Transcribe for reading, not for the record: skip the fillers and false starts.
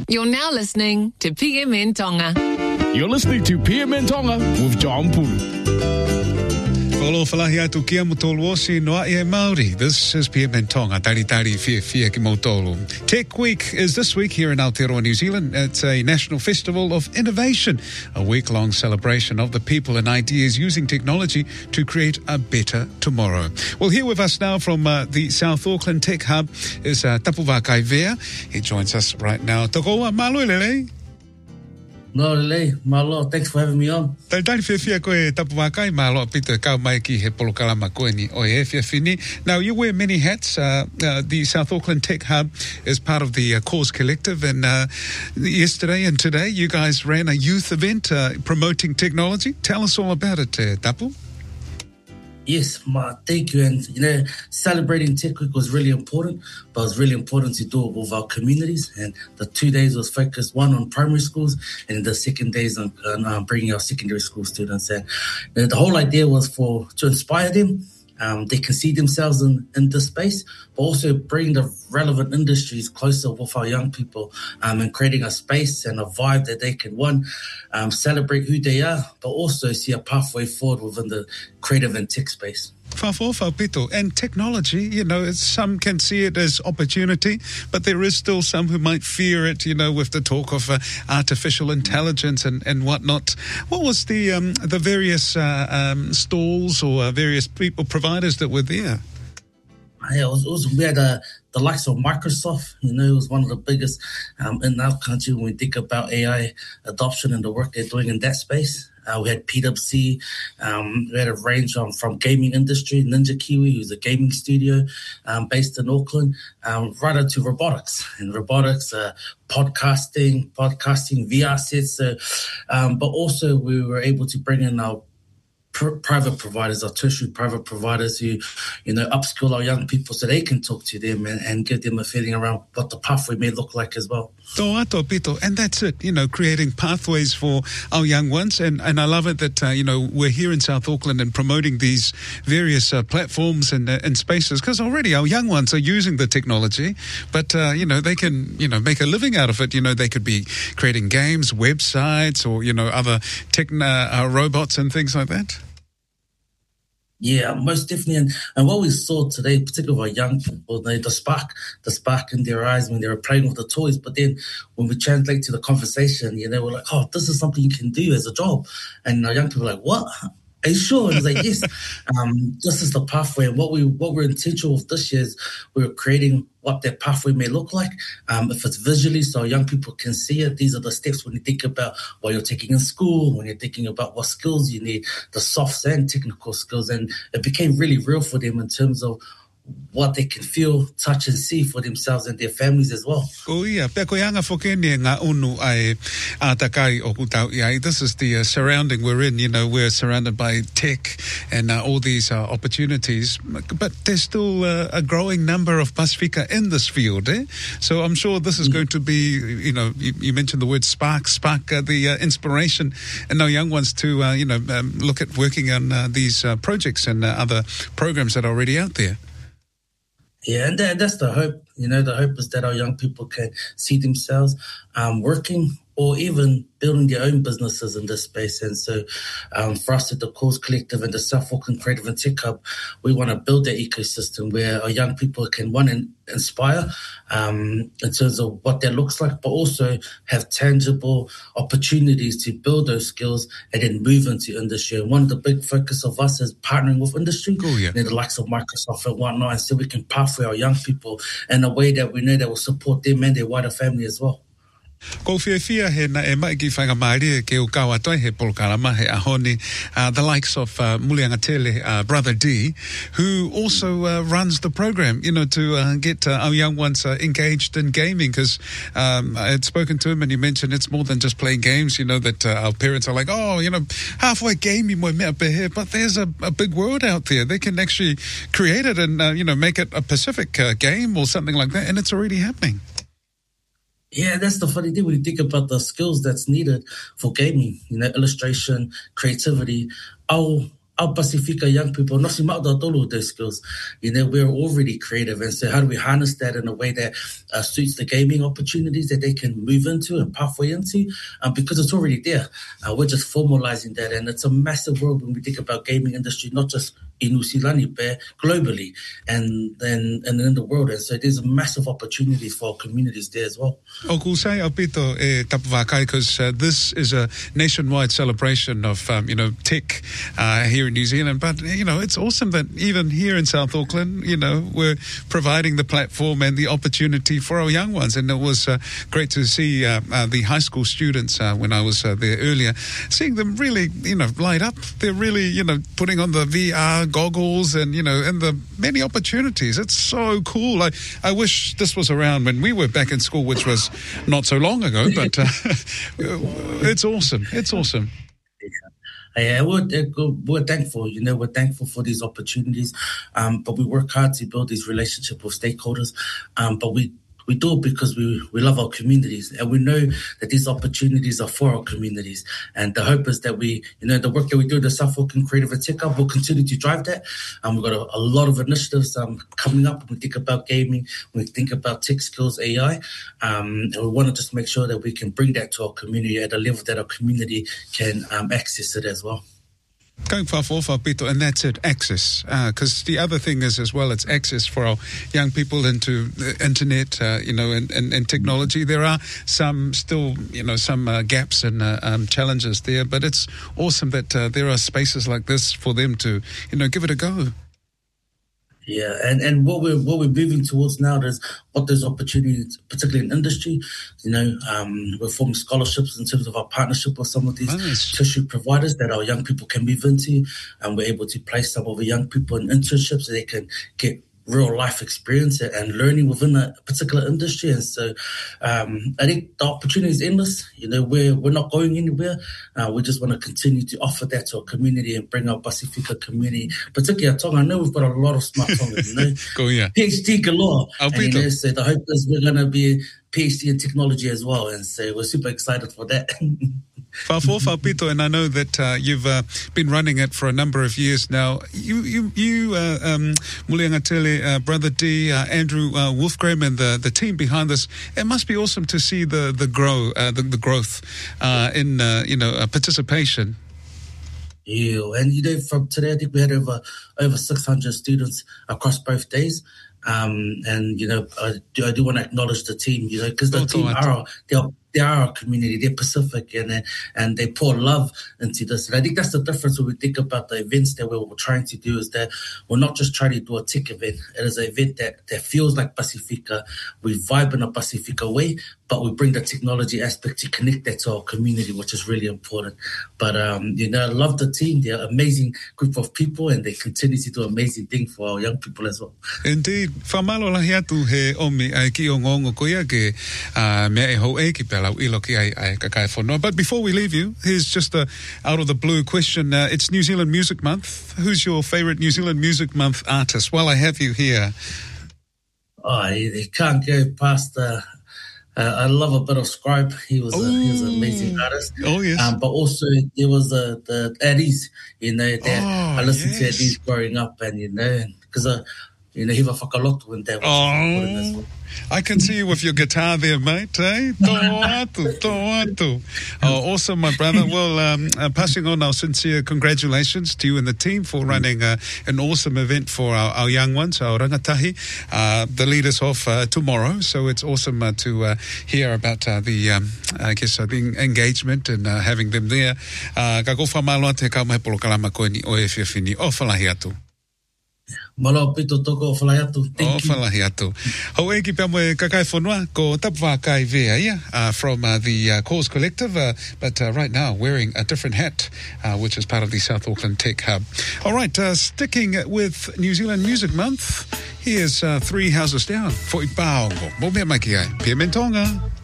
You're now listening to PMN Tonga. You're listening to PMN Tonga with John Pulu. Olo falahi atu kia motolosi noa e Māori. This is PMN Tonga, tari fia ki motolo. Tech Week is this week here in Aotearoa, New Zealand. It's a national festival of innovation, a week-long celebration of the people and ideas using technology to create a better tomorrow. Well, here with us now from the South Auckland Tech Hub is Tapu Vakaivea. He joins us right now. Tokoa, malo lele. No, Lele, malo, thanks for having me on. Tari fia koe Tapu Wakai, malo pita kau mai ki he polokalama koe ni oe fia fini. Now, you wear many hats. The South Auckland Tech Hub is part of the Cause Collective, and yesterday and today you guys ran a youth event promoting technology. Tell us all about it, Tapu. Yes, thank you. And, celebrating Tech Week was really important, but it was really important to do it with our communities. And the 2 days was focused, one on primary schools, and the second days on bringing our secondary school students. And the whole idea was to inspire them. They can see themselves in this space, but also bring the relevant industries closer with our young people and creating a space and a vibe that they can, celebrate who they are, but also see a pathway forward within the creative and tech space. Pito. And technology, some can see it as opportunity, but there is still some who might fear it, with the talk of artificial intelligence and whatnot. What was the various stalls or various providers that were there? Yeah, we had the likes of Microsoft. It was one of the biggest in our country when we think about AI adoption and the work they're doing in that space. We had PwC. We had a range from gaming industry, Ninja Kiwi, who's a gaming studio based in Auckland, right up to robotics. And robotics, podcasting, VR sets. But also we were able to bring in our private providers, our tertiary private providers who, upskill our young people so they can talk to them and give them a feeling around what the pathway may look like as well. To'ato Pito, and that's it, creating pathways for our young ones. And I love it that, we're here in South Auckland and promoting these various platforms and spaces, because already our young ones are using the technology, but, they can, make a living out of it. They could be creating games, websites, or, other tech robots and things like that. Yeah, most definitely. And what we saw today, particularly with our young people, the spark in their eyes when they were playing with the toys. But then when we translate to the conversation, they were like, oh, this is something you can do as a job. And our young people were like, what? Are you sure? And I was like, yes. This is the pathway. And what we're intentional with this year is we're creating what that pathway may look like. If it's visually, so young people can see it. These are the steps when you think about what you're taking in school, when you're thinking about what skills you need, the soft and technical skills. And it became really real for them in terms of what they can feel, touch, and see for themselves and their families as well. Oh, yeah. This is the surrounding we're in. We're surrounded by tech and all these opportunities, but there's still a growing number of Pasifika in this field. So I'm sure this is going to be, you mentioned the word spark the inspiration in our young ones to, look at working on these projects and other programs that are already out there. Yeah, and that's the hope. The hope is that our young people can see themselves working or even building their own businesses in this space. And so for us at the Cause Collective and the South Auckland Creative and Tech Hub, we want to build that ecosystem where our young people can, inspire in terms of what that looks like, but also have tangible opportunities to build those skills and then move into industry. And one of the big focus of us is partnering with industry, the likes of Microsoft and whatnot, and so we can pathway our young people in a way that we know that will support them and their wider family as well. Ko whiawhia he na e mai ki whangamairi ke o kawatoi he polokalama he ahoni, the likes of Mulianga Tele, Brother D, who also runs the program, to get our young ones engaged in gaming, because I had spoken to him and he mentioned it's more than just playing games, that our parents are like, halfway gaming, but there's a big world out there. They can actually create it and, make it a Pacific game or something like that, and it's already happening. Yeah, that's the funny thing when you think about the skills that's needed for gaming, illustration, creativity. Our our Pacifica young people, not those skills, we're already creative. And so how do we harness that in a way that suits the gaming opportunities that they can move into and pathway into? Because it's already there. We're just formalizing that. And it's a massive world when we think about gaming industry, not just in New Zealand, but globally and in the world. And so there's a massive opportunity for communities there as well. Kusai Alpito Tapavakai, because this is a nationwide celebration of, tech here in New Zealand. But, it's awesome that even here in South Auckland, we're providing the platform and the opportunity for our young ones. And it was great to see the high school students when I was there earlier, seeing them really, light up. They're really, putting on the VR goggles and, and the many opportunities. It's so cool. I wish this was around when we were back in school, which was not so long ago, but it's awesome. It's awesome. Yeah, we're thankful, we're thankful for these opportunities, but we work hard to build these relationships with stakeholders, but we do it because we love our communities, and we know that these opportunities are for our communities. And the hope is that we, the work that we do at the South Auckland Creative and Tech Hub will continue to drive that. We've got a lot of initiatives coming up when we think about gaming, when we think about tech skills, AI, and we want to just make sure that we can bring that to our community at a level that our community can access it as well. Going far for Pito, and that's it, access. Because the other thing is as well, it's access for our young people into the internet, and technology. There are some still, some gaps and challenges there, but it's awesome that there are spaces like this for them to, give it a go. Yeah, and what we're moving towards now is what those opportunities, particularly in industry. We're forming scholarships in terms of our partnership with some of these tissue providers that our young people can move into, and we're able to place some of the young people in internships so they can get real life experience and learning within a particular industry. And so I think the opportunity is endless. We're not going anywhere. We just want to continue to offer that to our community and bring our Pacifica community, particularly our Tonga. I know we've got a lot of smart Tongans, Go, yeah. PhD galore. And, so the hope is we're going to be PhD in technology as well. And so we're super excited for that. Pito, and I know that you've been running it for a number of years now. You Muliangatele, Brother D, Andrew Wolfgram, and the team behind this. It must be awesome to see the growth in participation. Yeah, and from today, I think we had over 600 students across both days. And I do want to acknowledge the team, because the team they are our community. They're Pacific and they pour love into this. And I think that's the difference when we think about the events that we're trying to do, is that we're not just trying to do a tech event. It is an event that feels like Pacifica. We vibe in a Pacifica way, but we bring the technology aspect to connect that to our community, which is really important. But, I love the team. They're an amazing group of people, and they continue to do amazing things for our young people as well. Indeed. Whamalo lahi atu he omi ki o ngongo koia ke mea e ho e ki pela ilo ki ai kakai whanua. But before we leave you, here's just a out of the blue question. It's New Zealand Music Month. Who's your favourite New Zealand Music Month artist? While I have you here. They can't go past I love a bit of Scribe. He was an amazing artist. Oh, yes. But also there was the Addis, I listened to Addis growing up, and, because, hiva whakalotu and that was important as well. I can see you with your guitar there, mate, eh? Toatu. Oh, awesome, my brother. Well, passing on our sincere congratulations to you and the team for running an awesome event for our young ones, our rangatahi, the leaders of tomorrow. So it's awesome to hear about the engagement and having them there. Ka kofa malo te ka mai polo kalama koe ni o e whiawhini o whalahi atu. Malo pito toko whalahi atu. O whalahi atu. Hau e ki pia moe kakai whanua ko tapwa kai vea ia from the Cause Collective, but right now wearing a different hat, which is part of the South Auckland Tech Hub. All right, sticking with New Zealand Music Month, here's Three Houses Down for Ipaongo. Mo mea mai ki ai. Pia Mentonga.